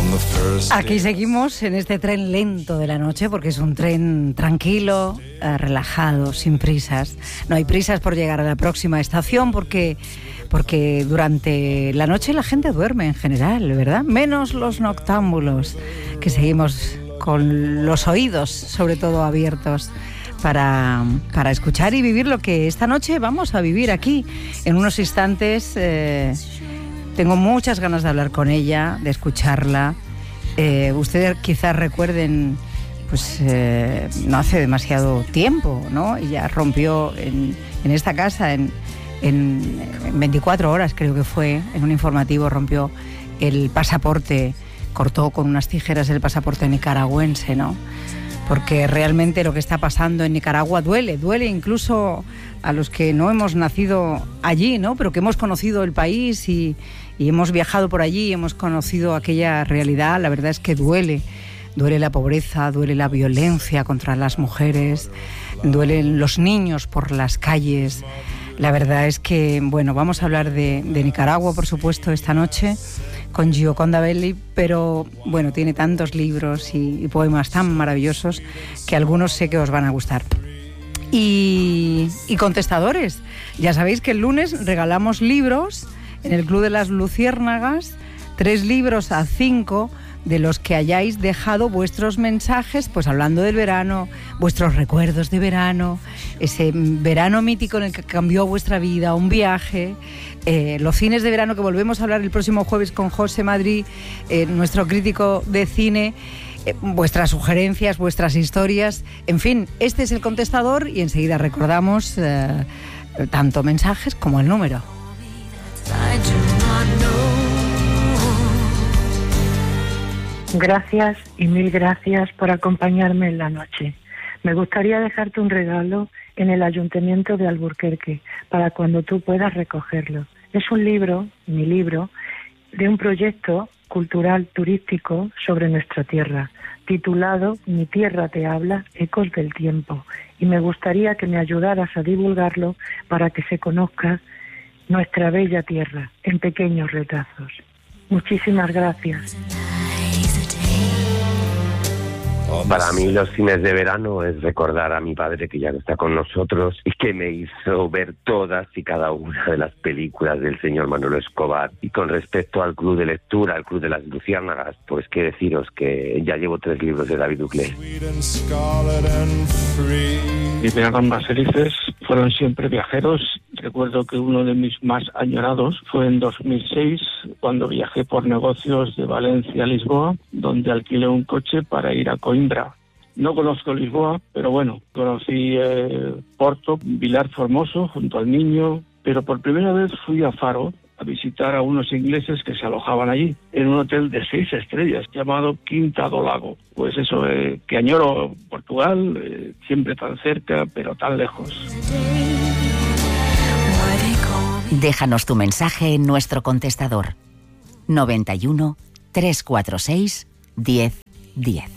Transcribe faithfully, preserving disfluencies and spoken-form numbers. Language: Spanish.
Aquí seguimos en este tren lento de la noche, porque es un tren tranquilo, eh, relajado, sin prisas. No hay prisas por llegar a la próxima estación porque, porque durante la noche la gente duerme en general, ¿verdad? Menos los noctámbulos, que seguimos con los oídos sobre todo abiertos para, para escuchar y vivir lo que esta noche vamos a vivir aquí. En unos instantes eh, tengo muchas ganas de hablar con ella, de escucharla. Eh, ustedes quizás recuerden, pues eh, no hace demasiado tiempo, ¿no? Ella rompió en, en esta casa, en, en, en veinticuatro horas creo que fue, en un informativo rompió el pasaporte, cortó con unas tijeras el pasaporte nicaragüense, ¿no? Porque realmente lo que está pasando en Nicaragua duele, duele incluso a los que no hemos nacido allí, ¿no? Pero que hemos conocido el país y, y hemos viajado por allí, hemos conocido aquella realidad. La verdad es que duele, duele la pobreza, duele la violencia contra las mujeres, duelen los niños por las calles. La verdad es que, bueno, vamos a hablar de, de Nicaragua, por supuesto, esta noche con Gioconda Belli, pero bueno, tiene tantos libros y, y poemas tan maravillosos que algunos sé que os van a gustar. Y, y contestadores, ya sabéis que el lunes regalamos libros en el Club de las Luciérnagas, tres libros a cinco de los que hayáis dejado vuestros mensajes, pues hablando del verano, vuestros recuerdos de verano, ese verano mítico en el que cambió vuestra vida, un viaje, eh, los cines de verano, que volvemos a hablar el próximo jueves con José Madrid, eh, nuestro crítico de cine, eh, vuestras sugerencias, vuestras historias, en fin, este es el contestador y enseguida recordamos eh, tanto mensajes como el número. Gracias y mil gracias por acompañarme en la noche. Me gustaría dejarte un regalo en el Ayuntamiento de Alburquerque para cuando tú puedas recogerlo. Es un libro, mi libro, de un proyecto cultural turístico sobre nuestra tierra, titulado Mi tierra te habla, ecos del tiempo. Y me gustaría que me ayudaras a divulgarlo para que se conozca nuestra bella tierra en pequeños retazos. Muchísimas gracias. Para mí los fines de verano es recordar a mi padre, que ya no está con nosotros, y que me hizo ver todas y cada una de las películas del señor Manolo Escobar. Y con respecto al club de lectura, al club de las Luciérnagas, pues qué deciros que ya llevo tres libros de David Duclé. Mis veranos más felices fueron siempre viajeros. Recuerdo que uno de mis más añorados fue en dos mil seis, cuando viajé por negocios de Valencia a Lisboa, donde alquilé un coche para ir a Coimbra. No conozco Lisboa, pero bueno, conocí eh, Porto, Vilar Formoso, junto al Niño, pero por primera vez fui a Faro a visitar a unos ingleses que se alojaban allí, en un hotel de seis estrellas llamado Quinta do Lago. Pues eso, eh, que añoro Portugal, eh, siempre tan cerca, pero tan lejos. Déjanos tu mensaje en nuestro contestador noventa y uno, trescientos cuarenta y seis, diez diez.